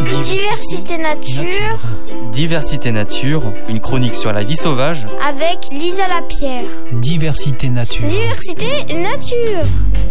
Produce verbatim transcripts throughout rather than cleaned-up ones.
Diversité nature. Diversité nature, une chronique sur la vie sauvage. Avec Lisa Lapierre. Diversité nature. Diversité nature.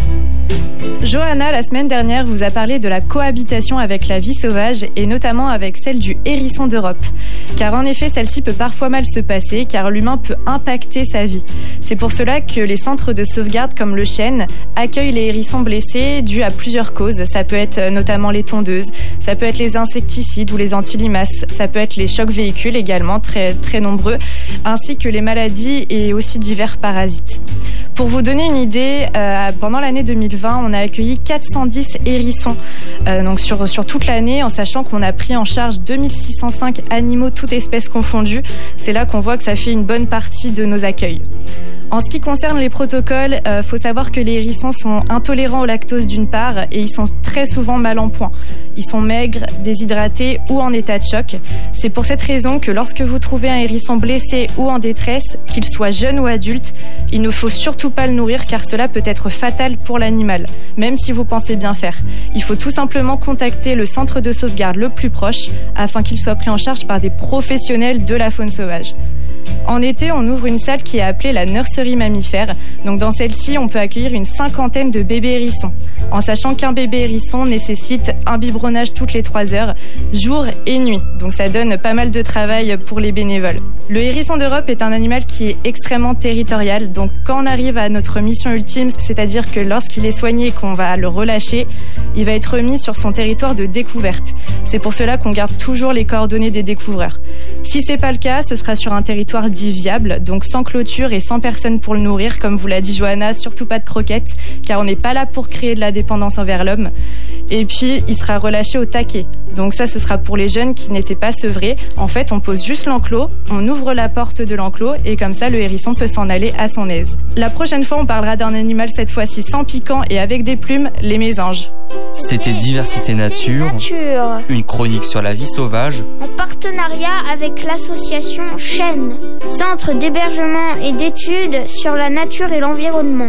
Johanna, la semaine dernière, vous a parlé de la cohabitation avec la vie sauvage et notamment avec celle du hérisson d'Europe. Car en effet, celle-ci peut parfois mal se passer car l'humain peut impacter sa vie. C'est pour cela que les centres de sauvegarde comme le Chêne accueillent les hérissons blessés dus à plusieurs causes. Ça peut être notamment les tondeuses, ça peut être les insecticides ou les anti-limaces, ça peut être les chocs véhicules également, très, très nombreux, ainsi que les maladies et aussi divers parasites. Pour vous donner une idée, euh, pendant l'année deux mille vingt, on a accueilli quatre cent dix hérissons euh, donc sur, sur toute l'année, en sachant qu'on a pris en charge deux mille six cent cinq animaux, toutes espèces confondues. C'est là qu'on voit que ça fait une bonne partie de nos accueils. En ce qui concerne les protocoles, il euh, faut savoir que les hérissons sont intolérants au lactose d'une part et ils sont très souvent mal en point. Ils sont maigres, déshydratés ou en état de choc. C'est pour cette raison que lorsque vous trouvez un hérisson blessé ou en détresse, qu'il soit jeune ou adulte, il ne faut surtout pas le nourrir car cela peut être fatal pour l'animal, même si vous pensez bien faire. Il faut tout simplement contacter le centre de sauvegarde le plus proche afin qu'il soit pris en charge par des professionnels de la faune sauvage. En été, on ouvre une salle qui est appelée la nurserie mammifère. Donc dans celle-ci, on peut accueillir une cinquantaine de bébés hérissons. En sachant qu'un bébé hérisson nécessite un biberonnage toutes les trois heures, jour et nuit. Donc ça donne pas mal de travail pour les bénévoles. Le hérisson d'Europe est un animal qui est extrêmement territorial. Donc quand on arrive à notre mission ultime, c'est-à-dire que lorsqu'il est soigné et qu'on va le relâcher, il va être remis sur son territoire de découverte. C'est pour cela qu'on garde toujours les coordonnées des découvreurs. Si c'est pas le cas, ce sera sur un territoire dit viable, donc sans clôture et sans personne pour le nourrir, comme vous l'a dit Johanna, surtout pas de croquettes, car on n'est pas là pour créer de la dépendance envers l'homme. Et puis, il sera relâché au taquet. Donc ça, ce sera pour les jeunes qui n'étaient pas sevrés. En fait, on pose juste l'enclos, on ouvre la porte de l'enclos et comme ça, le hérisson peut s'en aller à son aise. La prochaine fois, on parlera d'un animal cette fois-ci sans piquant et avec des plumes, les mésanges. C'était Diversité nature, nature, une chronique sur la vie sauvage, en partenariat avec l'association Chêne, Centre d'hébergement et d'études sur la nature et l'environnement.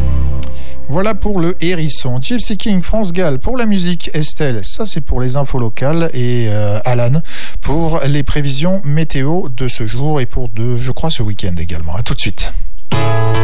Voilà pour le hérisson. Gypsy King, France Gall pour la musique. Estelle, ça c'est pour les infos locales. Et euh, Alan pour les prévisions météo de ce jour et pour de, je crois, ce week-end également. À tout de suite.